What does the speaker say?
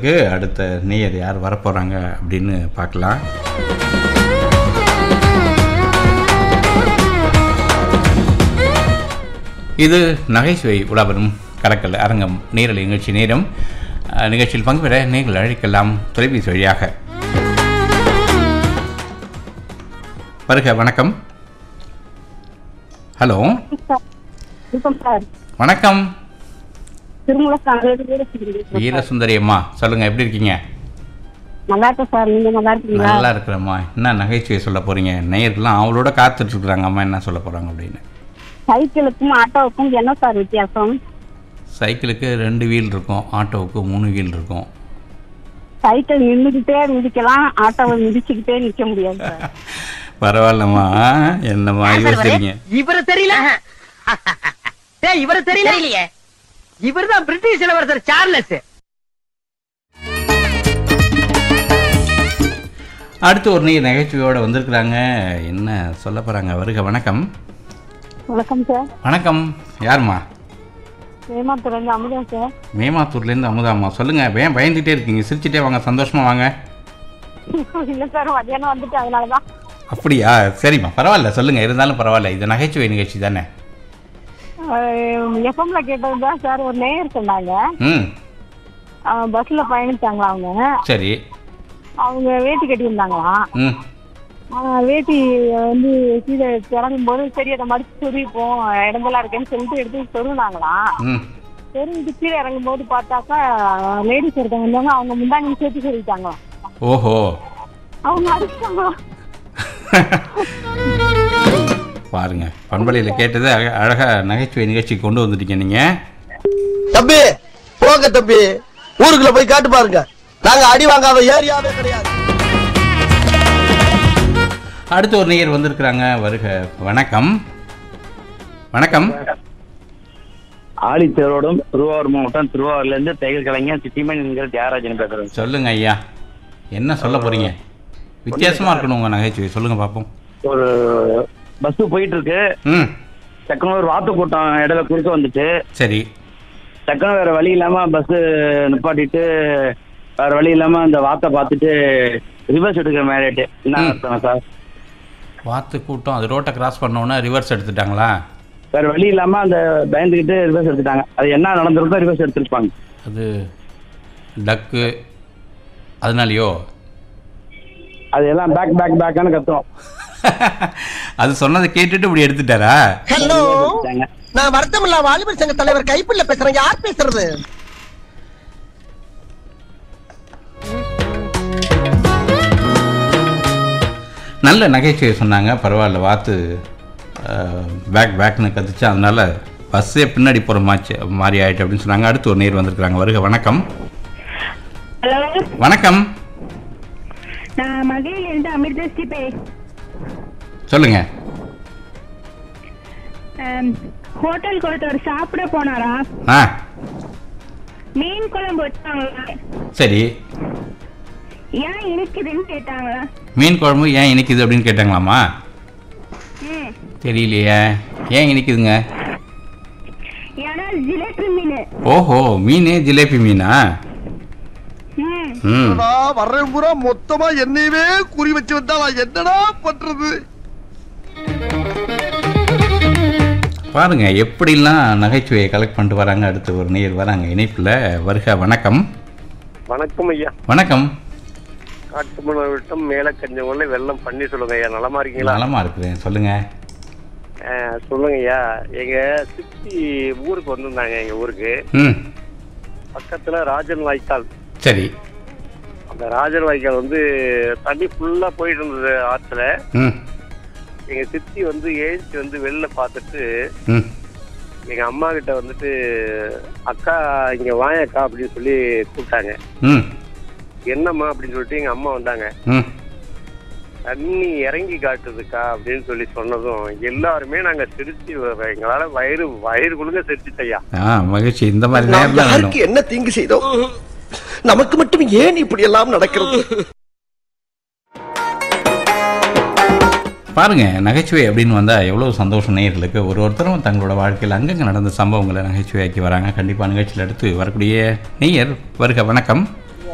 இருக்கு. அடுத்த நேயர் யார் வரப்போகிறாங்க அப்படின்னு பார்க்கலாம். இது நகைச்சுவை உலாவரும் கலக்கல் அரங்கம் நேரலை நிகழ்ச்சி நேரம். நிகழ்ச்சியில் பங்கு பெற நீங்கள் அழைக்கலாம் தொலைபேசி வழியாக. வருக, வணக்கம். ஹலோ, வணக்கம். வீரசுந்தரி அம்மா, சொல்லுங்க, எப்படி இருக்கீங்க? நல்லா இருக்கேன் சார், நீங்க நல்லா இருக்கீங்களா? நல்லா இருக்கிறேம்மா. என்ன நகைச்சுவை சொல்ல போறீங்க? நேயர்கள்லாம் அவளோட காத்துட்டு இருக்கிறாங்க, அம்மா என்ன சொல்ல போறாங்க அப்படின்னு. சைக்கிளுக்கும் ஆட்டோவுக்கும் என்ன சார் வித்தியாசம்? சைக்கிளுக்கு 2 வீல் இருக்கும், ஆட்டோவுக்கு 3 வீல் இருக்கும். சைக்கிள் நின்றுக்கிட்டே மிதிக்கலாம், ஆட்டோவை மிதிச்சுக்கிட்டே நிக்க முடியாது சார். பரவாயில்லம்மா, என்னம்மா யோசிக்கிறீங்க? இவரு தெரியல, இவரு தெரியலையே. இவர்தான் பிரிட்டிஷ் இளவரசர் சார்லஸ். அடுத்து ஒரு நீ நகைச்சுவையோட வந்திருக்கிறாங்க. என்ன சொல்ல போறாங்க? வருக, வணக்கம். வணக்கம் சார். வணக்கம். யாருமா? மேமாத்தூர்லேருந்து அமுதா சார். மேமாத்தூர்லேருந்து அமுதாம்மா, சொல்லுங்க. ஏன் பயந்துகிட்டே இருக்கீங்க? சிரிச்சுட்டே வாங்க, சந்தோஷமா வாங்க. இல்லை சார், மதியானம் வந்துட்டு அதனாலதான். அப்படியா? சரிம்மா, பரவாயில்ல, சொல்லுங்க. இருந்தாலும் பரவாயில்ல, இது நகைச்சுவை நிகழ்ச்சி தானே. எஃப்எம்ல கேட்டதுதான் சார். ஒரு நேயர் சொன்னாங்க, பஸ்ல பயணிச்சாங்களா அவங்க. சரி. அவங்க வேட்டி கட்டியிருந்தாங்களாம். வேட்டி வந்து கீழே இறங்கும் போது சரி அதை மடிச்சு சொருவிப்போம், இடமெல்லாம் இருக்கேன்னு சொல்லிட்டு எடுத்து சொருவினாங்களாம். சொருவிட்டு கீழே இறங்கும் போது பார்த்தாக்கா லேடிஸ் ஒருத்தவங்க இருந்தாங்க, அவங்க முந்தானி சேர்த்து சொல்லிட்டாங்களாம். ஓஹோ, அவங்க அடிச்சாங்களாம். பாருங்க, பண்பலையில கேட்டது அழகா நகைச்சுவை நிகழ்ச்சி கொண்டு வந்துட்டீங்க நீங்க. தம்பி போங்க தம்பி, ஊருக்குள்ள போய் காட்டு பாருங்க, நாங்க அடி வாங்காத ஏரியாவே கிடையாது. அடுத்து ஒரு நேயர் வந்திருக்கிறாங்க. வருக, வணக்கம். வணக்கம். ஆழித்தேரோடும் திருவாரூர் மாவட்டம் திருவாரூர்ல இருந்து டைகர் கலைஞர் சிட்டிமன் என்கிற தியாகராஜன் பேசுறேன். சொல்லுங்க ஐயா, என்ன சொல்ல போறீங்க? வித்தியாசமா இருக்கணும் உங்க நகைச்சுவை, சொல்லுங்க பாப்போம். ஒரு பஸ் போயிட்டு இருக்கு, டக்குனு ஒரு வாத்து கூட்டம் இடையில குறுக்க வந்துட்டு. சரி. டக்குனு வேற வழி இல்லாம பஸ் நிப்பாட்டிட்டு வேற வழி இல்லாம அந்த வாத்தை பார்த்துட்டு ரிவர்ஸ் எடுக்கிற மாதிரி என்ன அர்த்தம் சார்? வாத்து கூட்டம் அது ரோட்டை கிராஸ் பண்ணோன்னா ரிவர்ஸ் எடுத்துட்டாங்களா? வேற வழி இல்லாம அந்த பயந்துக்கிட்டு ரிவர்ஸ் எடுத்துட்டாங்க. அது என்ன நடந்திருந்தோ ரிவர்ஸ் எடுத்துருப்பாங்க. அது டக்கு, அதனாலயோ? அது எல்லாம் பேக் பேக் பேக்கான்னு கத்தும். அது சொன்னதை கேட்டுட்டு இப்படி எடுத்துட்டாரா? ஹலோ, நான் வருத்தமில்லா வாலிபர் சங்க தலைவர் கைப்பிள்ள பேசுறேன். யார் பேசுறது? நல்ல நகைச்சுவை சொன்னாங்க, பரவாயில்ல. வாத்து பேக் பேக்னு கத்துச்சு, அதனால பஸ்ஸே பின்னாடி போகிற மாதிரி ஆயிட்டு அப்படின்னு சொன்னாங்க. அடுத்து ஒரு நேர் வந்திருக்கிறாங்க. வருக, வணக்கம். ஹலோ, வணக்கம். நான் மதுரையிலிருந்து அமிர்தஸ்ரீ சொல்லுங்க. ஹோட்டலுக்கு ஒருத்தர் சாப்பிட போனாரா, மீன் குழம்பு வச்சாங்களா. சரி. ஏன் இனிக்குதுன்னு கேட்டாங்களா. மீன் குழம்பு ஏன் இனிக்குது அப்படின்னு கேட்டாங்களாமா? தெரியலையே, ஏன் இனிக்குதுங்க? ஏன்னா ஜிலேபி மீன். ஓஹோ, மீன் ஜிலேபி மீனா? வர்றேன் பூரா மொத்தமா என்னையவே குறி வச்சு வந்தா நான் என்னடா பண்றது? பாருங்க எப்படிலாம் நகைச்சுவையை கலெக்ட் பண்ணிட்டு வராங்க. அடுத்து ஒரு நேர் வராங்க இணைப்புல. வருக, வணக்கம். வணக்கம் ஐயா. வணக்கம். காட்டுமண விட்டம் மேல கஞ்சவங்கள வெள்ளம் பண்ணி சொல்லுங்க ஐயா. நலமா இருக்கீங்களா? நலமா இருக்கிறேன், சொல்லுங்க. சொல்லுங்க ஐயா. எங்க சித்தி ஊருக்கு வந்திருந்தாங்க. எங்க ஊருக்கு பக்கத்துல ராஜன் வாய்க்கால். சரி. அந்த ராஜன் வாய்க்கால் வந்து தண்ணி ஃபுல்லா போயிட்டு இருந்தது ஆத்துல. எங்க சித்தி வந்து ஏஞ்சி வந்து வெளில பார்த்துட்டு எங்க அம்மா கிட்ட வந்துட்டு, அக்கா இங்க வாயக்கா அப்படின்னு சொல்லி கூப்பிட்டாங்க. என்னம்மா அப்படின்னு சொல்லிட்டு எங்க அம்மா வந்தாங்க. தண்ணி இறங்கி காட்டுதுக்கா அப்படின்னு சொல்லி சொன்னதும் எல்லாருமே நாங்க சிரிச்சு, எங்களால வயிறு குழுங்க சிரிச்சுட்டையா. மகிழ்ச்சி. இந்த மாதிரி யாருக்கு என்ன தீங்கு செய்தோம்? நமக்கு மட்டும் ஏன் இப்படி எல்லாம் நடக்கிறது? பாருங்க, நகைச்சுவை அப்படின்னு வந்தால் எவ்வளோ சந்தோஷம் நேயர்களுக்கு. ஒருத்தரும் தங்களோட வாழ்க்கையில் அங்கங்கே நடந்த சம்பவங்களை நகைச்சுவையாக்கி வராங்க. கண்டிப்பாக நிகழ்ச்சியில் அடுத்து வரக்கூடிய நேயர். வருக, வணக்கம்.